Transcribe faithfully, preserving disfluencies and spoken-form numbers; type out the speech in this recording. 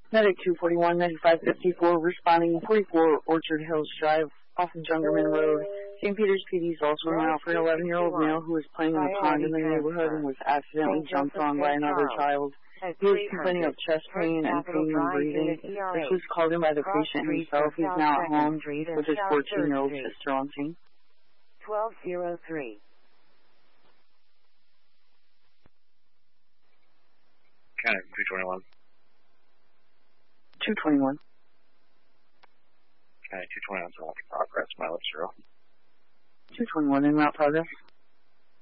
Medic two forty-one, ninety-five fifty-four, responding forty-four Orchard Hills Drive off of Jungerman Road. Saint Peter's P D is also looking out for an eleven-year-old male who was playing in a pond in the neighborhood and was accidentally jumped on by another child. He was complaining of chest pain and pain in breathing. This was called in by the patient himself. He's now at home with his fourteen-year-old sister on scene. twelve oh three. County two twenty-one. two twenty-one. County two twenty-one, so progress, mileage zero. two twenty-one in route progress.